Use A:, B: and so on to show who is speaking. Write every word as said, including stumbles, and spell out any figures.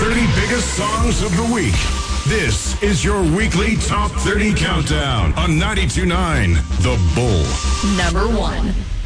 A: thirty biggest songs of the week. This is your weekly Top thirty Countdown on ninety-two point nine The Bull.
B: Number one.